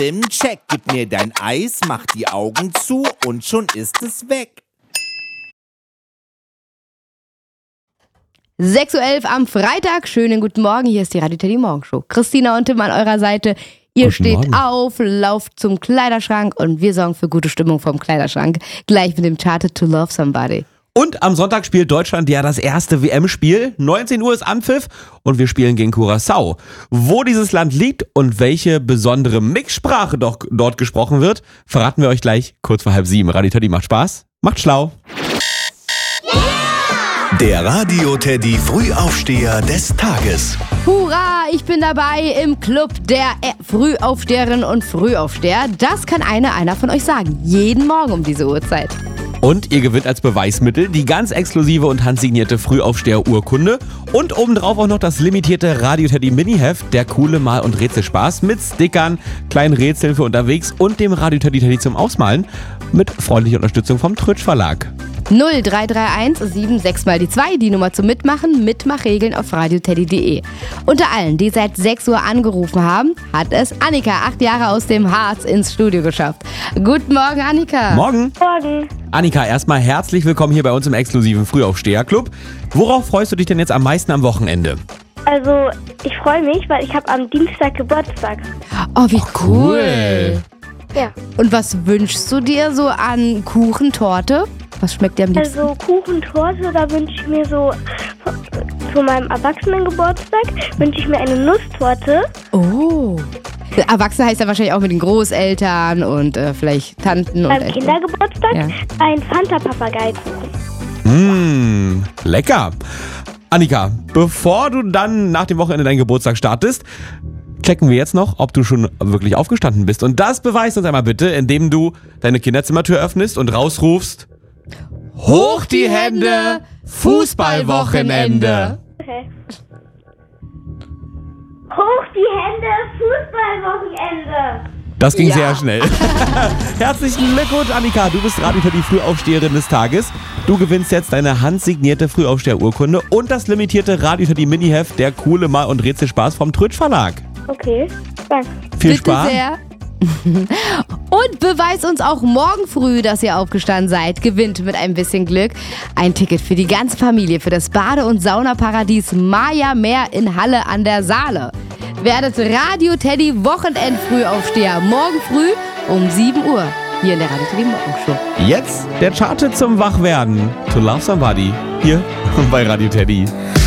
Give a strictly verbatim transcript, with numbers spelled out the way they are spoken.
Im Check, gib mir dein Eis, mach die Augen zu und schon ist es weg. sechs Uhr elf am Freitag. Schönen guten Morgen. Hier ist die Radio Teddy Morgenshow. Christina und Tim an eurer Seite. Ihr Guten steht Morgen. auf, lauft zum Kleiderschrank und wir sorgen für gute Stimmung vom Kleiderschrank. Gleich mit dem Charted to Love Somebody. Und am Sonntag spielt Deutschland ja das erste W M-Spiel. neunzehn Uhr ist Anpfiff und wir spielen gegen Curaçao. Wo dieses Land liegt und welche besondere Mixsprache doch dort gesprochen wird, verraten wir euch gleich kurz vor halb sieben. Radio Teddy macht Spaß, macht schlau. Der Radio Teddy Frühaufsteher des Tages. Hurra, ich bin dabei im Club der äh, Frühaufsteherinnen und Frühaufsteher. Das kann einer, einer von euch sagen. Jeden Morgen um diese Uhrzeit. Und ihr gewinnt als Beweismittel die ganz exklusive und handsignierte Frühaufsteher-Urkunde und obendrauf auch noch das limitierte Radio Teddy Mini-Heft, der coole Mal- und Rätselspaß mit Stickern, kleinen Rätseln für unterwegs und dem Radio Teddy Teddy zum Ausmalen mit freundlicher Unterstützung vom Trötsch Verlag. null drei drei eins sieben sechs mal die zwei, die Nummer zum Mitmachen, Mitmachregeln auf radioteddy punkt de. Unter allen, die seit sechs Uhr angerufen haben, hat es Annika, acht Jahre aus dem Harz, ins Studio geschafft. Guten Morgen, Annika. Morgen. Morgen. Annika, erstmal herzlich willkommen hier bei uns im exklusiven Frühaufsteher-Club. Worauf freust du dich denn jetzt am meisten am Wochenende? Also, ich freue mich, weil ich habe am Dienstag Geburtstag. Oh, wie cool. cool. Ja. Und was wünschst du dir so an Kuchen, Torte? Was schmeckt dir am liebsten? Also Kuchen, Torte, da wünsche ich mir so, zu meinem Erwachsenengeburtstag wünsche ich mir eine Nusstorte. Oh. Erwachsene heißt ja wahrscheinlich auch mit den Großeltern und äh, vielleicht Tanten und Beim Eltern. Kindergeburtstag Ja. ein Fanta-Papagei-Kuchen. Mmh, lecker. Annika, bevor du dann nach dem Wochenende deinen Geburtstag startest, checken wir jetzt noch, ob du schon wirklich aufgestanden bist. Und das beweist uns einmal bitte, indem du deine Kinderzimmertür öffnest und rausrufst: Hoch die Hände, Fußballwochenende. Okay. Hoch die Hände, Fußballwochenende. Das ging Ja. sehr schnell. Herzlichen Glückwunsch, Annika. Du bist Radio Teddy Frühaufsteherin des Tages. Du gewinnst jetzt deine handsignierte Frühaufsteher-Urkunde und das limitierte Radio Teddy Mini-Heft, der coole Mal- und Rätselspaß vom Trötsch Verlag. Okay, danke. Viel Bitte Spaß. sehr. Und beweist uns auch morgen früh, dass ihr aufgestanden seid. Gewinnt mit ein bisschen Glück ein Ticket für die ganze Familie für das Bade- und Saunaparadies Maya Meer in Halle an der Saale. Werdet Radio Teddy Wochenend-Frühaufsteher morgen früh um sieben Uhr hier in der Radio Teddy Morgenshow. Jetzt der Charted zum Wachwerden. To Love Somebody. Hier bei Radio Teddy.